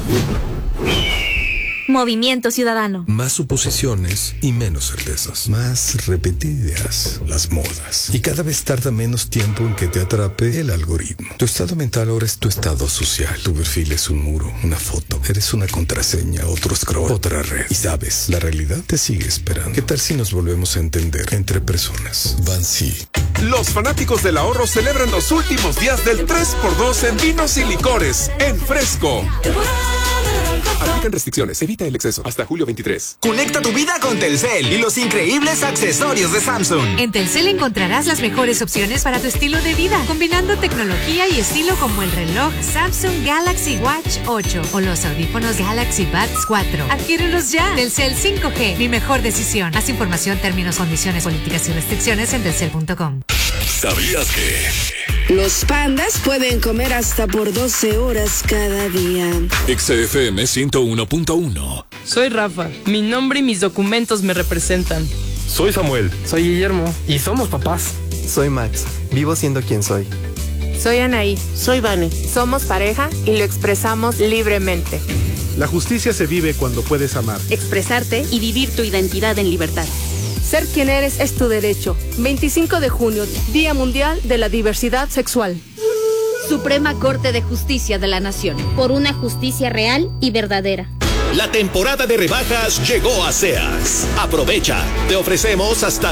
Movimiento Ciudadano. Más suposiciones y menos certezas. Más repetidas las modas. Y cada vez tarda menos tiempo en que te atrape el algoritmo. Tu estado mental ahora es tu estado social. Tu perfil es un muro, una foto. Eres una contraseña, otro scroll, otra red. Y sabes, la realidad te sigue esperando. ¿Qué tal si nos volvemos a entender entre personas? Bansi. Los fanáticos del ahorro celebran los últimos días del 3x2 en vinos y licores en Fresco. Aplican restricciones, evita el exceso. Hasta julio 23. Conecta tu vida con Telcel y los increíbles accesorios de Samsung. En Telcel encontrarás las mejores opciones para tu estilo de vida, combinando tecnología y estilo como el reloj Samsung Galaxy Watch 8 o los audífonos Galaxy Buds 4. Adquiérelos ya. Telcel 5G, mi mejor decisión. Más información, términos, condiciones, políticas y restricciones en telcel.com. ¿Sabías que los pandas pueden comer hasta por 12 horas cada día? XFM 101.1. Soy Rafa. Mi nombre y mis documentos me representan. Soy Samuel. Soy Guillermo. Y somos papás. Soy Max. Vivo siendo quien soy. Soy Anaí. Soy Vane. Somos pareja y lo expresamos libremente. La justicia se vive cuando puedes amar, expresarte y vivir tu identidad en libertad. Ser quien eres es tu derecho. 25 de junio, Día Mundial de la Diversidad Sexual. Suprema Corte de Justicia de la Nación. Por una justicia real y verdadera. La temporada de rebajas llegó a Sears. Aprovecha. Te ofrecemos hasta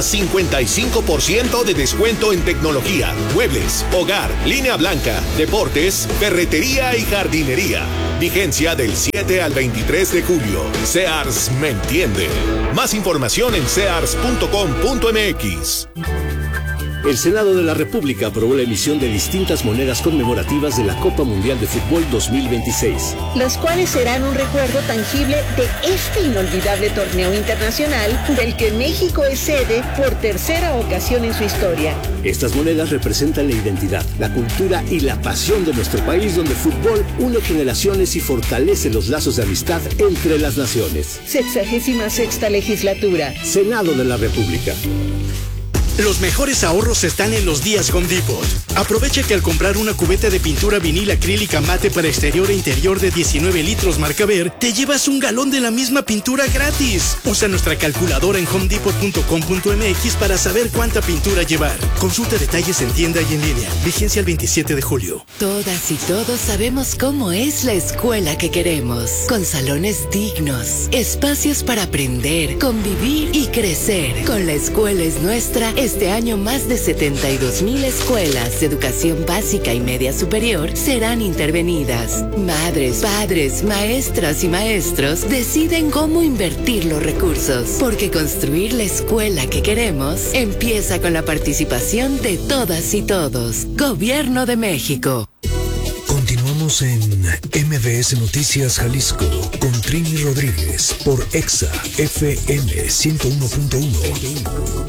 55% de descuento en tecnología, muebles, hogar, línea blanca, deportes, ferretería y jardinería. Vigencia del 7 al 23 de julio. Sears me entiende. Más información en sears.com.mx. El Senado de la República aprobó la emisión de distintas monedas conmemorativas de la Copa Mundial de Fútbol 2026. Las cuales serán un recuerdo tangible de este inolvidable torneo internacional del que México es sede por tercera ocasión en su historia. Estas monedas representan la identidad, la cultura y la pasión de nuestro país, donde el fútbol une generaciones y fortalece los lazos de amistad entre las naciones. 66ª legislatura. Senado de la República. Los mejores ahorros están en los días Home Depot. Aprovecha que al comprar una cubeta de pintura vinil acrílica mate para exterior e interior de 19 litros marca Ver, te llevas un galón de la misma pintura gratis. Usa nuestra calculadora en homedepot.com.mx para saber cuánta pintura llevar. Consulta detalles en tienda y en línea. Vigencia el 27 de julio. Todas y todos sabemos cómo es la escuela que queremos. Con salones dignos, espacios para aprender, convivir y crecer. Con La Escuela es Nuestra, este año más de 72,000 escuelas de educación básica y media superior serán intervenidas. Madres, padres, maestras y maestros deciden cómo invertir los recursos, porque construir la escuela que queremos empieza con la participación de todas y todos. Gobierno de México. Continuamos en MBS Noticias Jalisco con Trini Rodríguez por Exa FM 101.1.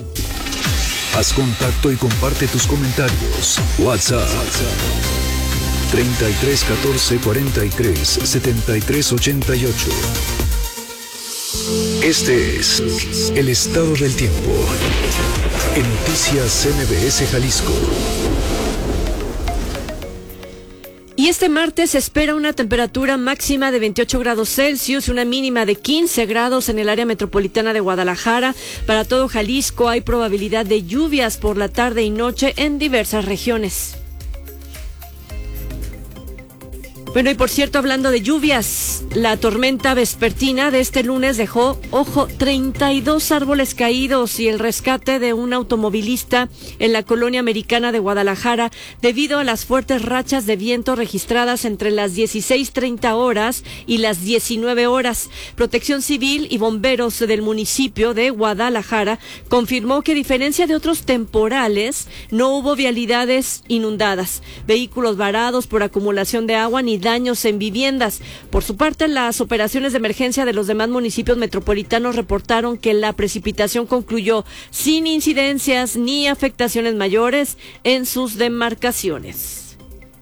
Haz contacto y comparte tus comentarios. WhatsApp 33 14 43 73 88. Este es el estado del tiempo en Noticias MBS Jalisco. Y este martes se espera una temperatura máxima de 28 grados Celsius y una mínima de 15 grados en el área metropolitana de Guadalajara. Para todo Jalisco hay probabilidad de lluvias por la tarde y noche en diversas regiones. Bueno, y por cierto, hablando de lluvias, la tormenta vespertina de este lunes dejó, 32 árboles caídos y el rescate de un automovilista en la colonia americana de Guadalajara debido a las fuertes rachas de viento registradas entre las 16:30 horas y las 19 horas. Protección Civil y bomberos del municipio de Guadalajara confirmó que, a diferencia de otros temporales, no hubo vialidades inundadas, vehículos varados por acumulación de agua ni daños en viviendas. Por su parte, las operaciones de emergencia de los demás municipios metropolitanos reportaron que la precipitación concluyó sin incidencias ni afectaciones mayores en sus demarcaciones.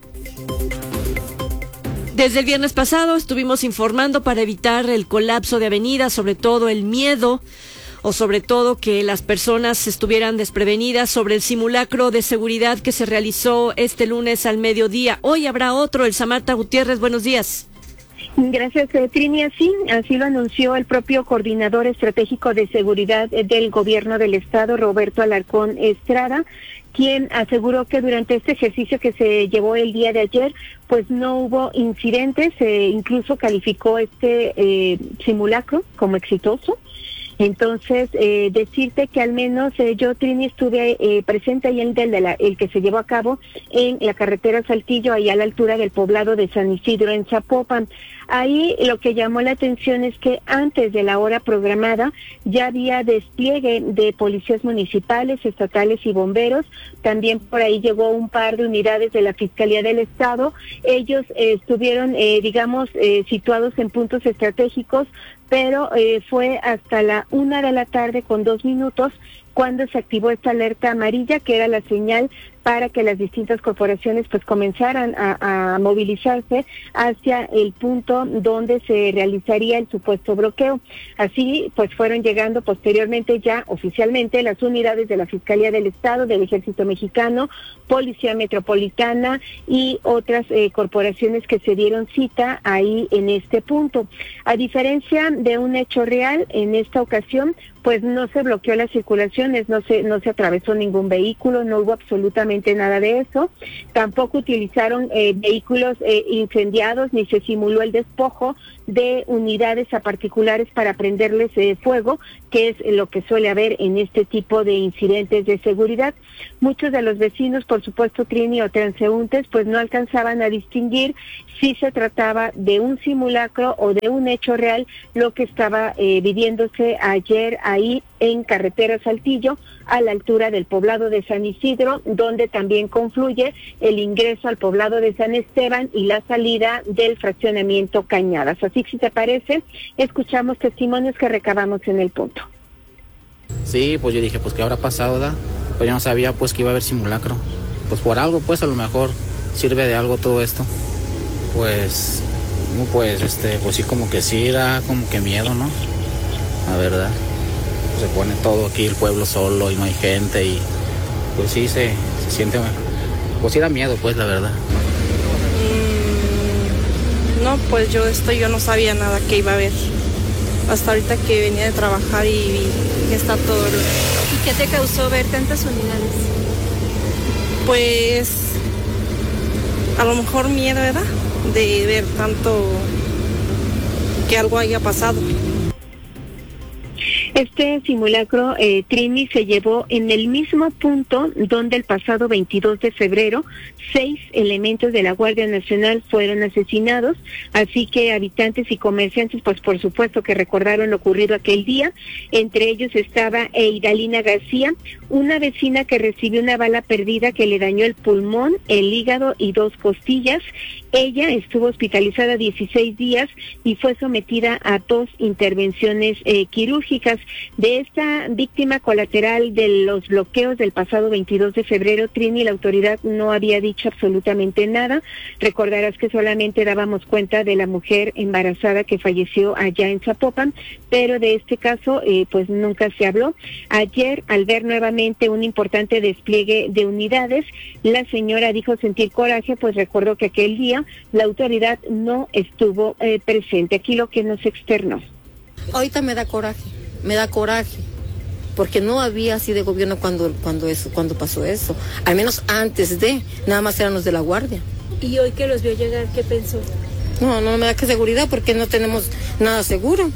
Desde el viernes pasado estuvimos informando para evitar el colapso de avenidas, sobre todo el miedo o sobre todo que las personas estuvieran desprevenidas sobre el simulacro de seguridad que se realizó este lunes al mediodía. Hoy habrá otro. Elsa Marta Gutiérrez, buenos días. Gracias, Trini. Así lo anunció el propio coordinador estratégico de seguridad del gobierno del estado, Roberto Alarcón Estrada, quien aseguró que durante este ejercicio que se llevó el día de ayer, pues no hubo incidentes, incluso calificó este simulacro como exitoso. Entonces, decirte que al menos yo, Trini, estuve presente ahí en el que se llevó a cabo en la carretera Saltillo, ahí a la altura del poblado de San Isidro, en Zapopan. Ahí lo que llamó la atención es que antes de la hora programada ya había despliegue de policías municipales, estatales y bomberos. También por ahí llegó un par de unidades de la Fiscalía del Estado. Ellos estuvieron, situados en puntos estratégicos, pero fue hasta la 1:02 cuando se activó esta alerta amarilla, que era la señal para que las distintas corporaciones pues comenzaran a movilizarse hacia el punto donde se realizaría el supuesto bloqueo. Así pues fueron llegando posteriormente ya oficialmente las unidades de la Fiscalía del Estado, del Ejército Mexicano, Policía Metropolitana y otras corporaciones que se dieron cita ahí en este punto. A diferencia de un hecho real, en esta ocasión pues no se bloqueó las circulaciones, no se atravesó ningún vehículo, no hubo absolutamente nada de eso. Tampoco utilizaron vehículos incendiados, ni se simuló el despojo de unidades a particulares para prenderles fuego, que es lo que suele haber en este tipo de incidentes de seguridad. Muchos de los vecinos, por supuesto, Trini, o transeúntes, pues no alcanzaban a distinguir si se trataba de un simulacro o de un hecho real, lo que estaba viviéndose ayer ahí en carretera Saltillo, a la altura del poblado de San Isidro, donde también confluye el ingreso al poblado de San Esteban y la salida del fraccionamiento Cañadas. Así que, si te parece, escuchamos testimonios que recabamos en el punto. Sí, pues yo dije, pues ¿qué habrá pasado, da? Pues yo no sabía pues que iba a haber simulacro. Pues por algo, pues a lo mejor sirve de algo todo esto. Pues sí, como que sí da como que miedo, ¿no? La verdad. Se pone todo aquí el pueblo solo y no hay gente y pues sí se siente, pues sí da miedo, pues, la verdad. No, pues yo no sabía nada que iba a haber. Hasta ahorita que venía de trabajar y vi que está todo. ¿Y qué te causó ver tantas unidades? Pues a lo mejor miedo, ¿verdad? De ver tanto, que algo haya pasado. Este simulacro, Trini, se llevó en el mismo punto donde el pasado 22 de febrero 6 elementos de la Guardia Nacional fueron asesinados, así que habitantes y comerciantes, pues por supuesto que recordaron lo ocurrido aquel día. Entre ellos estaba Eidalina García, una vecina que recibió una bala perdida que le dañó el pulmón, el hígado y 2 costillas. Ella estuvo hospitalizada 16 días y fue sometida a 2 intervenciones quirúrgicas. De esta víctima colateral de los bloqueos del pasado 22 de febrero, Trini, la autoridad no había dicho absolutamente nada. Recordarás que solamente dábamos cuenta de la mujer embarazada que falleció allá en Zapopan, pero de este caso pues nunca se habló. Ayer, al ver nuevamente un importante despliegue de unidades, la señora dijo sentir coraje, pues recordó que aquel día la autoridad no estuvo presente. Aquí lo que nos externó. Ahorita me da coraje, porque no había así de gobierno cuando pasó eso. Al menos antes nada más eran los de la Guardia. ¿Y hoy que los vio llegar, qué pensó? No me da que seguridad, porque no tenemos nada seguro.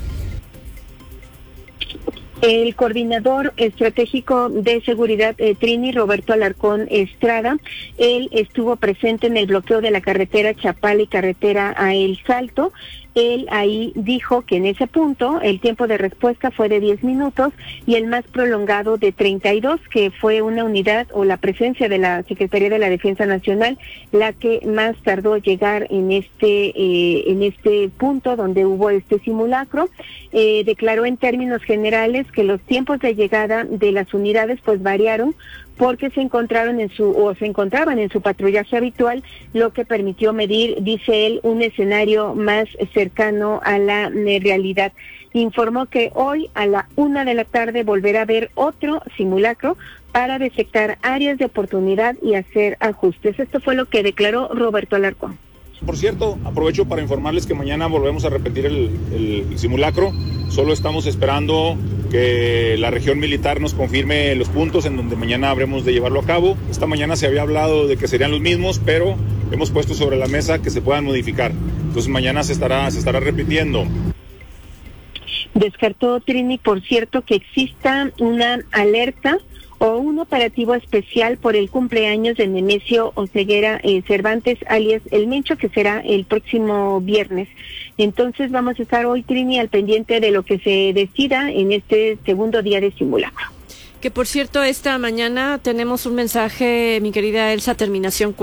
El coordinador estratégico de seguridad, Trini, Roberto Alarcón Estrada, él estuvo presente en el bloqueo de la carretera Chapala y carretera a El Salto. Él ahí dijo que en ese punto el tiempo de respuesta fue de 10 minutos y el más prolongado de 32, que fue una unidad o la presencia de la Secretaría de la Defensa Nacional la que más tardó llegar en este punto donde hubo este simulacro. Declaró en términos generales que los tiempos de llegada de las unidades pues variaron porque se encontraban en su patrullaje habitual, lo que permitió medir, dice él, un escenario más cercano a la realidad. Informó que hoy a la 1:00 p.m. volverá a haber otro simulacro para detectar áreas de oportunidad y hacer ajustes. Esto fue lo que declaró Roberto Alarcón. Por cierto, aprovecho para informarles que mañana volvemos a repetir el simulacro. Solo estamos esperando que la región militar nos confirme los puntos en donde mañana habremos de llevarlo a cabo. Esta mañana se había hablado de que serían los mismos, pero hemos puesto sobre la mesa que se puedan modificar. Entonces mañana se estará repitiendo. Descartó Trini, por cierto, que exista una alerta o un operativo especial por el cumpleaños de Nemesio Oseguera Cervantes, alias El Mencho, que será el próximo viernes. Entonces vamos a estar hoy, Trini, al pendiente de lo que se decida en este segundo día de simulacro. Que por cierto, esta mañana tenemos un mensaje, mi querida Elsa, terminación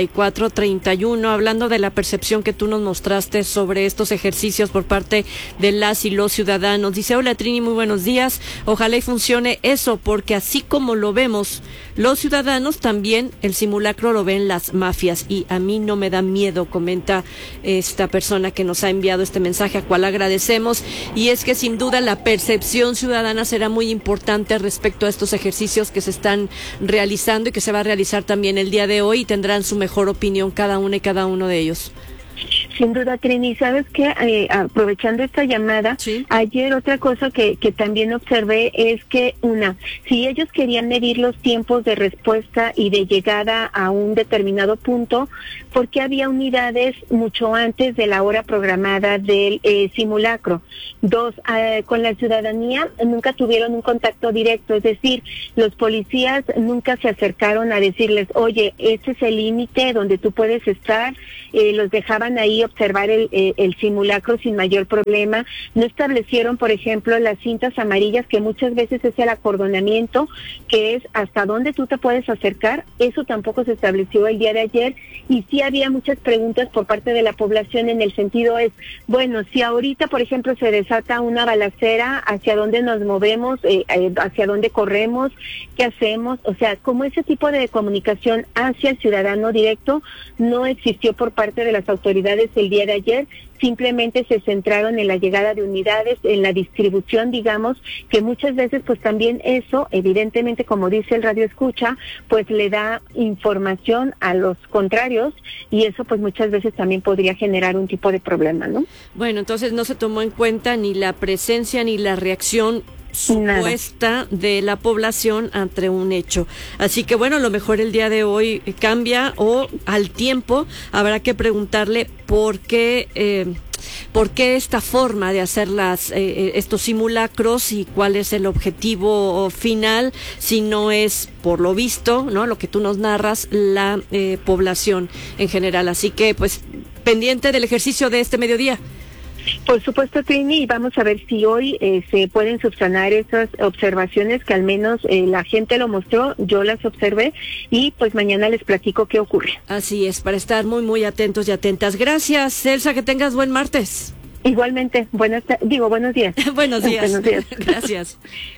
4431, hablando de la percepción que tú nos mostraste sobre estos ejercicios por parte de las y los ciudadanos. Dice: hola Trini, muy buenos días, ojalá y funcione eso, porque así como lo vemos los ciudadanos, también el simulacro lo ven las mafias, y a mí no me da miedo, comenta esta persona que nos ha enviado este mensaje, a cual agradecemos, y es que sin duda la percepción ciudadana será muy importante respecto a estos ejercicios que se están realizando y que se va a realizar también el día de hoy, y tendrán su mejor opinión cada una y cada uno de ellos. Sin duda, Trini, ¿sabes qué? Aprovechando esta llamada, ¿sí? Ayer otra cosa que también observé es que, si ellos querían medir los tiempos de respuesta y de llegada a un determinado punto, ¿por qué había unidades mucho antes de la hora programada del simulacro? 2, con la ciudadanía nunca tuvieron un contacto directo, es decir, los policías nunca se acercaron a decirles, oye, este es el límite donde tú puedes estar, los dejaban ahí observar el simulacro sin mayor problema. No establecieron, por ejemplo, las cintas amarillas, que muchas veces es el acordonamiento, que es hasta dónde tú te puedes acercar. Eso tampoco se estableció el día de ayer, y sí había muchas preguntas por parte de la población en el sentido es, bueno, si ahorita, por ejemplo, se desata una balacera, ¿hacia dónde nos movemos? ¿Hacia dónde corremos? ¿Qué hacemos? O sea, como ese tipo de comunicación hacia el ciudadano directo no existió por parte de las autoridades el día de ayer. Simplemente se centraron en la llegada de unidades, en la distribución, digamos, que muchas veces pues también eso, evidentemente, como dice el radio escucha, pues le da información a los contrarios, y eso pues muchas veces también podría generar un tipo de problema, ¿no? Bueno, entonces no se tomó en cuenta ni la presencia ni la reacción supuesta de la población ante un hecho. Así que bueno, a lo mejor el día de hoy cambia, o al tiempo habrá que preguntarle por qué esta forma de hacer estos simulacros, y cuál es el objetivo final, si no es, por lo visto, ¿no?, lo que tú nos narras, la población en general. Así que pues pendiente del ejercicio de este mediodía. Por supuesto, Trini, y vamos a ver si hoy se pueden subsanar esas observaciones que al menos la gente lo mostró, yo las observé, y pues mañana les platico qué ocurre. Así es, para estar muy, muy atentos y atentas. Gracias, Elsa, que tengas buen martes. Igualmente, buenos días. Buenos días. Buenos días. Gracias.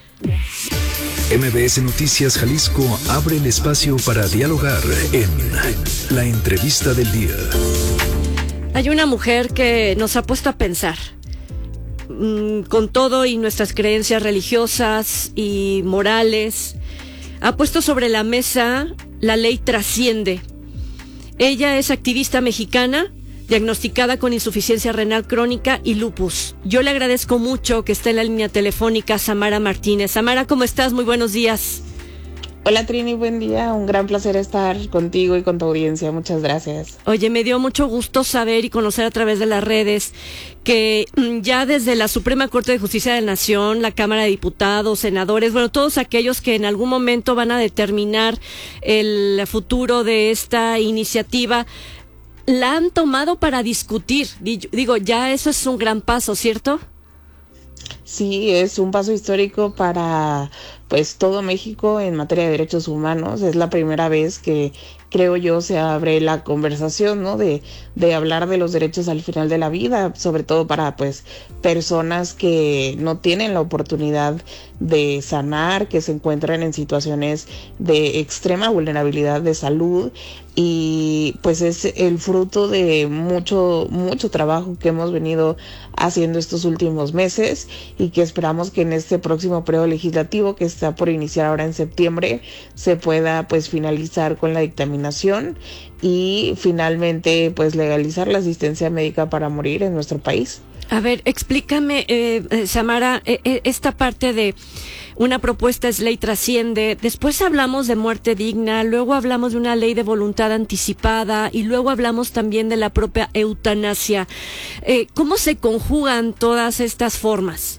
MBS Noticias Jalisco abre el espacio para dialogar en La Entrevista del Día. Hay una mujer que nos ha puesto a pensar, con todo y nuestras creencias religiosas y morales, ha puesto sobre la mesa la ley Trasciende. Ella es activista mexicana, diagnosticada con insuficiencia renal crónica y lupus. Yo le agradezco mucho que esté en la línea telefónica Samara Martínez. Samara, ¿cómo estás? Muy buenos días. Hola Trini, buen día, un gran placer estar contigo y con tu audiencia, muchas gracias. Oye, me dio mucho gusto saber y conocer a través de las redes que ya desde la Suprema Corte de Justicia de la Nación, la Cámara de Diputados, senadores, bueno, todos aquellos que en algún momento van a determinar el futuro de esta iniciativa, la han tomado para discutir. Digo, ya eso es un gran paso, ¿cierto? Sí, es un paso histórico para pues todo México en materia de derechos humanos. Es la primera vez que, creo yo, se abre la conversación, ¿no? De hablar de los derechos al final de la vida, sobre todo para pues personas que no tienen la oportunidad de sanar, que se encuentran en situaciones de extrema vulnerabilidad de salud, y pues es el fruto de mucho trabajo que hemos venido haciendo estos últimos meses, y que esperamos que en este próximo periodo legislativo que está por iniciar ahora en septiembre se pueda pues finalizar con la dictaminación discriminación y finalmente pues legalizar la asistencia médica para morir en nuestro país. A ver, explícame, Samara, esta parte de una propuesta es ley trasciende, después hablamos de muerte digna, luego hablamos de una ley de voluntad anticipada y luego hablamos también de la propia eutanasia. ¿Cómo se conjugan todas estas formas?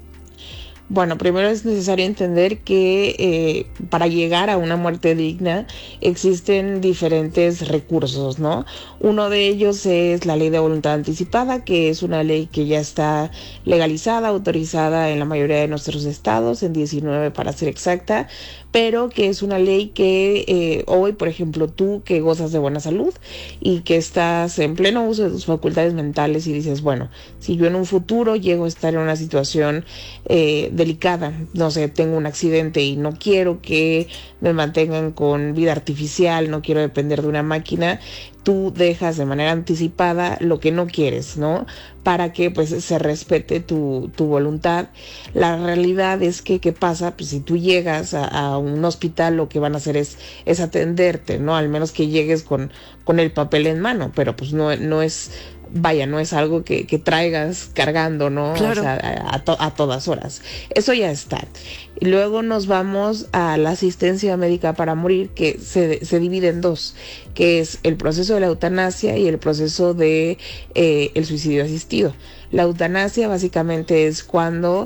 Bueno, primero es necesario entender que para llegar a una muerte digna existen diferentes recursos, ¿no? Uno de ellos es la ley de voluntad anticipada, que es una ley que ya está legalizada, autorizada en la mayoría de nuestros estados, en 19 para ser exacta, pero que es una ley que hoy, por ejemplo, tú que gozas de buena salud y que estás en pleno uso de tus facultades mentales y dices, bueno, si yo en un futuro llego a estar en una situación delicada, no sé, tengo un accidente y no quiero que me mantengan con vida artificial, no quiero depender de una máquina, tú dejas de manera anticipada lo que no quieres, ¿no? Para que pues se respete tu voluntad. La realidad es que, ¿qué pasa? Pues si tú llegas a un hospital, lo que van a hacer es atenderte, ¿no? Al menos que llegues con el papel en mano, pero pues no es... Vaya, no es algo que traigas cargando, ¿no? Claro. O sea, a todas horas. Eso ya está. Y luego nos vamos a la asistencia médica para morir, que se divide en dos, que es el proceso de la eutanasia y el proceso de el suicidio asistido. La eutanasia básicamente es cuando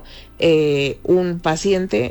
un paciente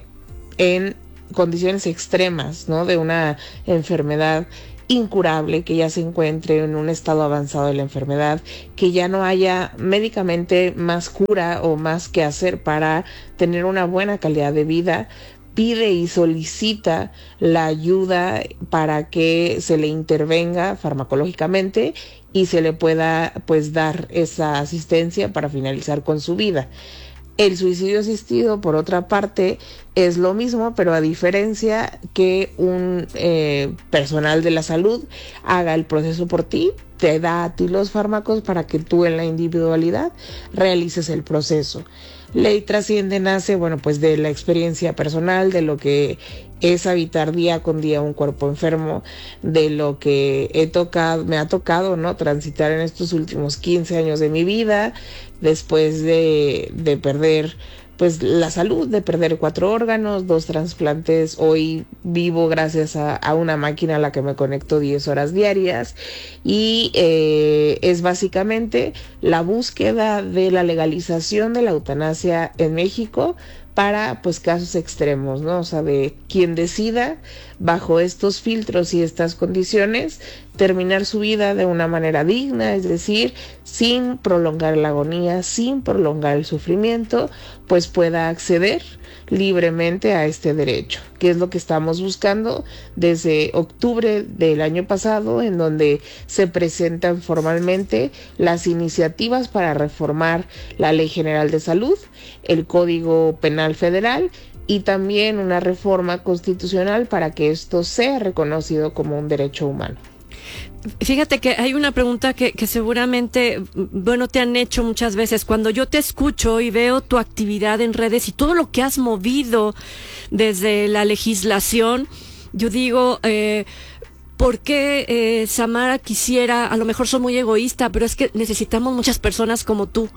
en condiciones extremas, ¿no? De una enfermedad incurable, que ya se encuentre en un estado avanzado de la enfermedad, que ya no haya médicamente más cura o más que hacer para tener una buena calidad de vida, pide y solicita la ayuda para que se le intervenga farmacológicamente y se le pueda pues dar esa asistencia para finalizar con su vida. El suicidio asistido, por otra parte, es lo mismo, pero a diferencia que un personal de la salud haga el proceso por ti, te da a ti los fármacos para que tú en la individualidad realices el proceso. Ley trasciende nace, bueno, pues de la experiencia personal, de lo que es habitar día con día un cuerpo enfermo, de lo que me ha tocado, ¿no? Transitar en estos últimos 15 años de mi vida, después de perder pues la salud, de perder 4 órganos, 2 trasplantes. Hoy vivo gracias a una máquina a la que me conecto 10 horas diarias y es básicamente la búsqueda de la legalización de la eutanasia en México para pues casos extremos, ¿no? O sea, de quien decida bajo estos filtros y estas condiciones terminar su vida de una manera digna, es decir, sin prolongar la agonía, sin prolongar el sufrimiento, pues pueda acceder libremente a este derecho, que es lo que estamos buscando desde octubre del año pasado, en donde se presentan formalmente las iniciativas para reformar la Ley General de Salud, el Código Penal Federal y también una reforma constitucional para que esto sea reconocido como un derecho humano. Fíjate que hay una pregunta que seguramente, bueno, te han hecho muchas veces. Cuando yo te escucho y veo tu actividad en redes y todo lo que has movido desde la legislación, yo digo, ¿por qué Samara quisiera? A lo mejor soy muy egoísta, pero es que necesitamos muchas personas como tú.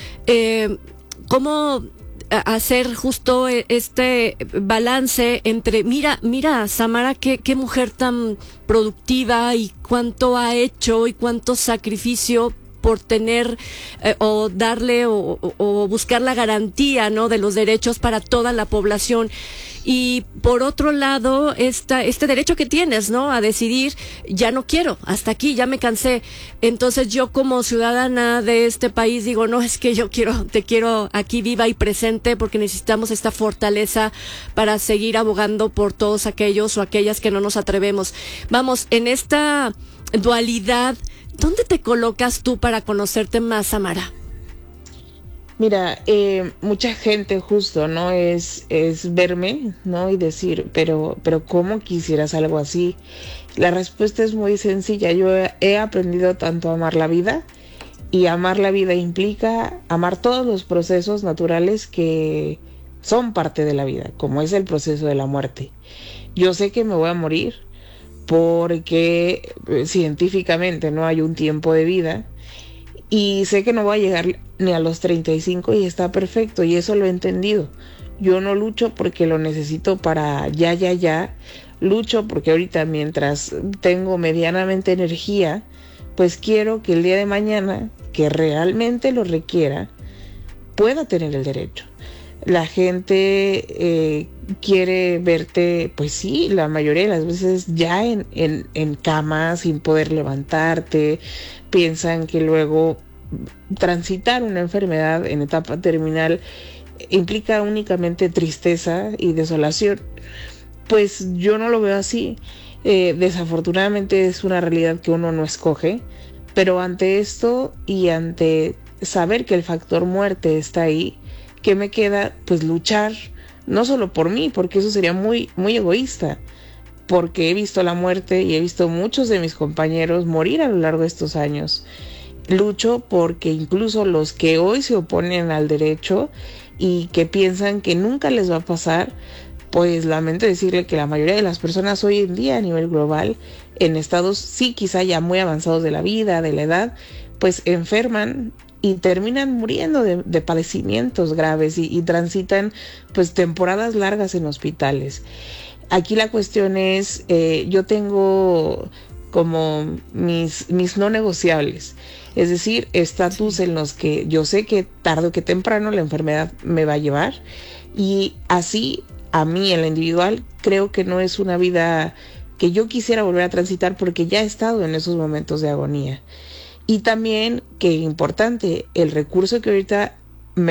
¿Cómo hacer justo este balance entre, mira, Samara, qué mujer tan productiva y cuánto ha hecho y cuánto sacrificio por tener o darle o buscar la garantía, ¿no?, de los derechos para toda la población? Y por otro lado, este derecho que tienes, ¿no?, a decidir, ya no quiero, hasta aquí, ya me cansé. Entonces yo como ciudadana de este país digo, no, es que te quiero aquí viva y presente, porque necesitamos esta fortaleza para seguir abogando por todos aquellos o aquellas que no nos atrevemos. Vamos, en esta dualidad, ¿dónde te colocas tú para conocerte más, Samara? Mira, mucha gente justo, ¿no? Es verme, ¿no? Y decir, pero ¿cómo quisieras algo así? La respuesta es muy sencilla. Yo he aprendido tanto a amar la vida, y amar la vida implica amar todos los procesos naturales que son parte de la vida, como es el proceso de la muerte. Yo sé que me voy a morir, porque científicamente no hay un tiempo de vida y sé que no voy a llegar ni a los 35 y está perfecto, y eso lo he entendido. Yo no lucho porque lo necesito para ya, lucho porque ahorita, mientras tengo medianamente energía, pues quiero que el día de mañana, que realmente lo requiera, pueda tener el derecho. La gente quiere verte, pues sí, la mayoría de las veces ya en cama, sin poder levantarte. Piensan que luego transitar una enfermedad en etapa terminal implica únicamente tristeza y desolación. Pues yo no lo veo así. Desafortunadamente es una realidad que uno no escoge, pero ante esto y ante saber que el factor muerte está ahí, ¿qué me queda? Pues luchar, no solo por mí, porque eso sería muy, muy egoísta, porque he visto la muerte y he visto muchos de mis compañeros morir a lo largo de estos años. Lucho porque incluso los que hoy se oponen al derecho y que piensan que nunca les va a pasar, pues lamento decirle que la mayoría de las personas hoy en día a nivel global, en estados sí quizá ya muy avanzados de la vida, de la edad, pues enferman y terminan muriendo de padecimientos graves y transitan pues temporadas largas en hospitales. Aquí la cuestión es, yo tengo como mis no negociables, es decir, estatus en los que yo sé que tarde o que temprano la enfermedad me va a llevar, y así a mí en la individual creo que no es una vida que yo quisiera volver a transitar, porque ya he estado en esos momentos de agonía. Y también, que importante, el recurso que ahorita